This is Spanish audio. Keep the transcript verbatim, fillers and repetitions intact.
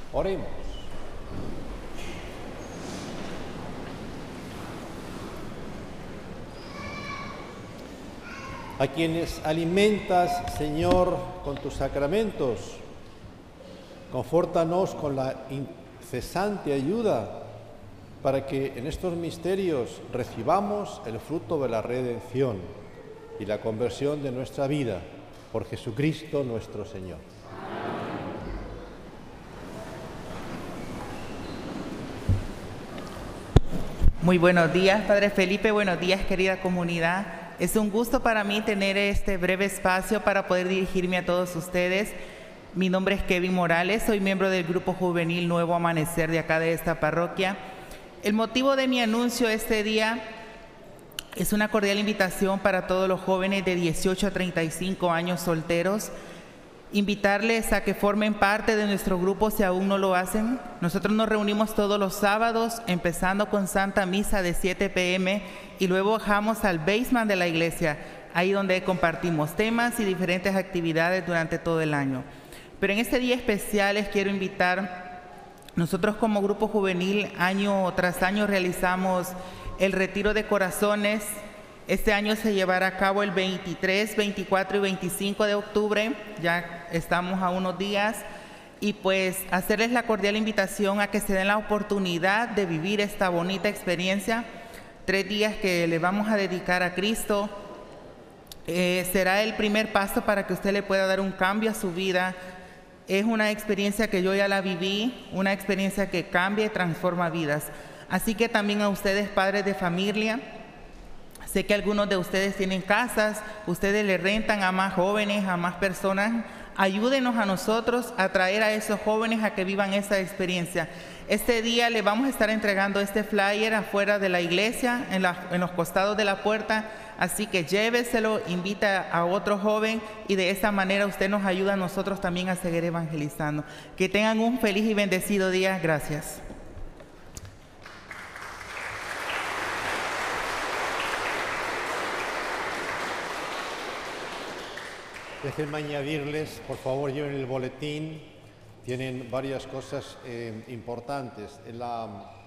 Oremos. A quienes alimentas, Señor, con tus sacramentos, confórtanos con la incesante ayuda para que en estos misterios recibamos el fruto de la redención y la conversión de nuestra vida por Jesucristo nuestro Señor. Muy buenos días, Padre Felipe, buenos días, querida comunidad. Es un gusto para mí tener este breve espacio para poder dirigirme a todos ustedes. Mi nombre es Kevin Morales, soy miembro del Grupo Juvenil Nuevo Amanecer de acá de esta parroquia. El motivo de mi anuncio este día es una cordial invitación para todos los jóvenes de dieciocho a treinta y cinco años solteros. Invitarles a que formen parte de nuestro grupo si aún no lo hacen. Nosotros nos reunimos todos los sábados, empezando con Santa Misa de siete p m y luego bajamos al basement de la iglesia, ahí donde compartimos temas y diferentes actividades durante todo el año. Pero en este día especial les quiero invitar, nosotros como grupo juvenil año tras año realizamos el retiro de corazones. Este año se llevará a cabo el veintitrés, veinticuatro y veinticinco de octubre, ya estamos a unos días, y pues hacerles la cordial invitación a que se den la oportunidad de vivir esta bonita experiencia, tres días que le vamos a dedicar a Cristo. Eh, será el primer paso para que usted le pueda dar un cambio a su vida. Es una experiencia que yo ya la viví, una experiencia que cambia y transforma vidas. Así que también a ustedes, padres de familia, sé que algunos de ustedes tienen casas, ustedes le rentan a más jóvenes, a más personas. Ayúdenos a nosotros a traer a esos jóvenes a que vivan esa experiencia. Este día le vamos a estar entregando este flyer afuera de la iglesia, en, la, en los costados de la puerta, así que lléveselo, invita a otro joven y de esta manera usted nos ayuda a nosotros también a seguir evangelizando. Que tengan un feliz y bendecido día. Gracias. Déjenme añadirles, por favor, lleven el boletín, tienen varias cosas eh, importantes. En la